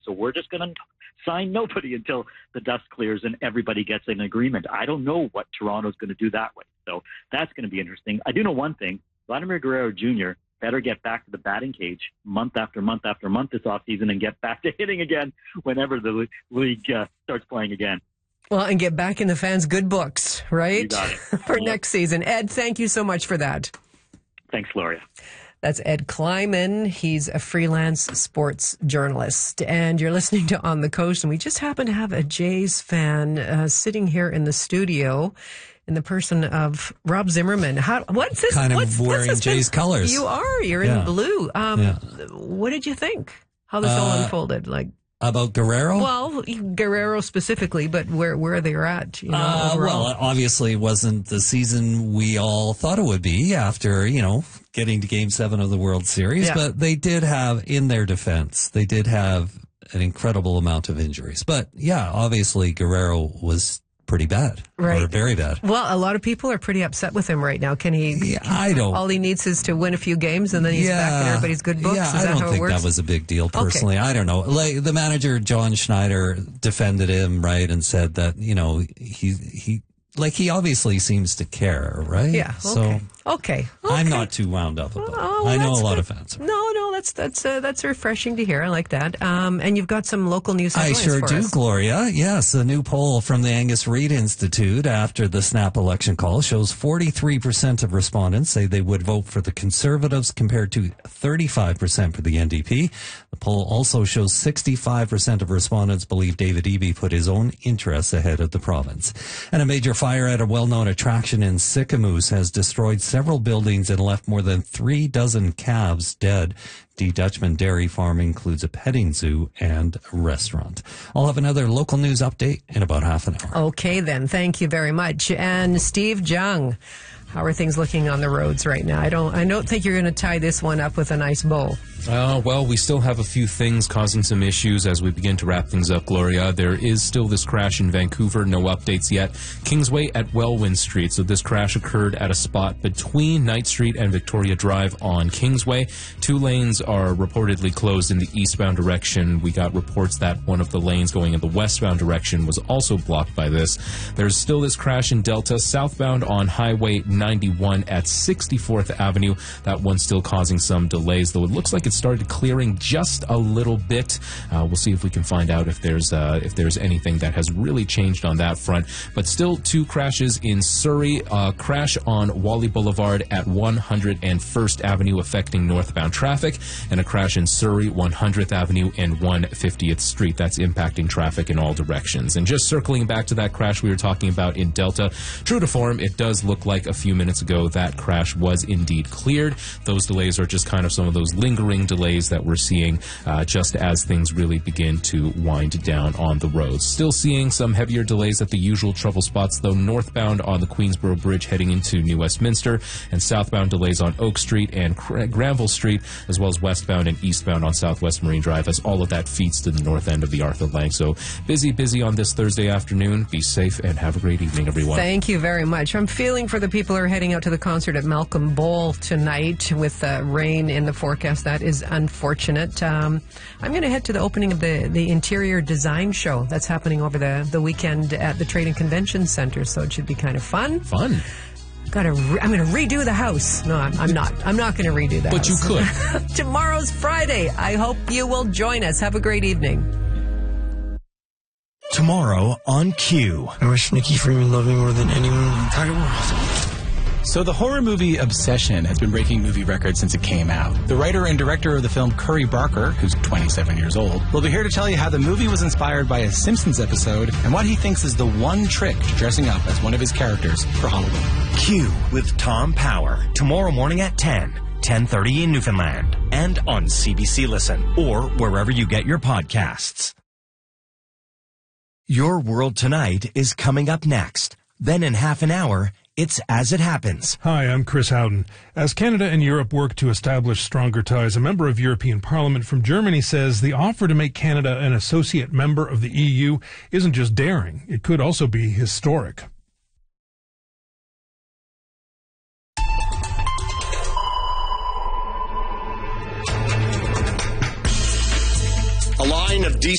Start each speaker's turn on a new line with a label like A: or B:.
A: So we're just going to sign nobody until the dust clears and everybody gets an agreement. I don't know what Toronto's going to do that way. So that's going to be interesting. I do know one thing. Vladimir Guerrero Jr. better get back to the batting cage month after month after month this offseason and get back to hitting again whenever the league starts playing again.
B: Well, and get back in the fans' good books, right?
A: You got it.
B: For next season. Ed, thank you so much for that.
A: Thanks, Gloria.
B: That's Ed Kleiman. He's a freelance sports journalist. And you're listening to On the Coast. And we just happen to have a Jays fan sitting here in the studio in the person of Rob Zimmerman. What's this?
C: Kind of wearing Jays colors.
B: You are. You're in blue. What did you think? How this all unfolded?
C: About Guerrero?
B: Well, Guerrero specifically, but where they're at,
C: well, it obviously wasn't the season we all thought it would be after, getting to Game 7 of the World Series. Yeah. But they did have, in their defense, they did have an incredible amount of injuries. But yeah, obviously Guerrero was pretty bad.
B: Right.
C: Or very bad.
B: Well, a lot of people are pretty upset with him right now. Can he?
C: Yeah, I don't.
B: All he needs is to win a few games and then he's back in everybody's good books.
C: Yeah,
B: Is that
C: I don't think that was a big deal personally. Okay. I don't know. Like the manager, John Schneider, defended him, right, and said that, he obviously seems to care, right?
B: Yeah. Okay.
C: I'm not too wound up about it. I know a lot of fans.
B: No, that's refreshing to hear. I like that. And you've got some local news headlines
C: I sure
B: for
C: do,
B: us.
C: Gloria. Yes, a new poll from the Angus Reid Institute after the snap election call shows 43% of respondents say they would vote for the Conservatives compared to 35% for the NDP. The poll also shows 65% of respondents believe David Eby put his own interests ahead of the province. And a major fire at a well-known attraction in Sicamous has destroyed several buildings and left more than 36 calves dead. D. Dutchman Dairy Farm includes a petting zoo and a restaurant. I'll have another local news update in about half an hour.
B: Okay, then. Thank you very much. And Steve Jung, how are things looking on the roads right now? I don't think you're going to tie this one up with a nice bow.
D: Well, we still have a few things causing some issues as we begin to wrap things up, Gloria. There is still this crash in Vancouver. No updates yet. Kingsway at Welwyn Street. So this crash occurred at a spot between Knight Street and Victoria Drive on Kingsway. 2 lanes are reportedly closed in the eastbound direction. We got reports that one of the lanes going in the westbound direction was also blocked by this. There's still this crash in Delta, southbound on Highway 91 at 64th Avenue. That one's still causing some delays, though it looks like it started clearing just a little bit. We'll see if we can find out if there's anything that has really changed on that front. But still 2 crashes in Surrey. Crash on Wally Boulevard at 101st Avenue affecting northbound traffic, and a crash in Surrey, 100th Avenue and 150th Street. That's impacting traffic in all directions. And just circling back to that crash we were talking about in Delta, true to form, it does look like a few minutes ago that crash was indeed cleared. Those delays are just kind of some of those lingering delays that we're seeing just as things really begin to wind down on the roads. Still seeing some heavier delays at the usual trouble spots, though, northbound on the Queensboro Bridge heading into New Westminster, and southbound delays on Oak Street and Granville Street, as well as westbound and eastbound on Southwest Marine Drive, as all of that feeds to the north end of the Arthur Lang. So busy on this Thursday afternoon. Be safe and have a great evening, everyone.
B: Thank you very much. I'm feeling for the people who are heading out to the concert at Malcolm Bowl tonight with rain in the forecast. That is unfortunate. I'm going to head to the opening of the interior design show that's happening over the weekend at the Trade and Convention Center, so it should be kind of fun. I'm going to redo the house. No, I'm not. I'm not going to redo the house.
D: But you could.
B: Tomorrow's Friday. I hope you will join us. Have a great evening.
E: Tomorrow on Q.
F: I wish Nikki Freeman loved me more than anyone in the entire world.
G: So the horror movie Obsession has been breaking movie records since it came out. The writer and director of the film, Curry Barker, who's 27 years old, will be here to tell you how the movie was inspired by a Simpsons episode and what he thinks is the one trick to dressing up as one of his characters for Halloween.
E: Q with Tom Power. Tomorrow morning at 10:30 in Newfoundland. And on CBC Listen or wherever you get your podcasts. Your World Tonight is coming up next. Then in half an hour, it's As It Happens.
H: Hi, I'm Chris Howden. As Canada and Europe work to establish stronger ties, a member of European Parliament from Germany says the offer to make Canada an associate member of the EU isn't just daring, it could also be historic.
I: A line of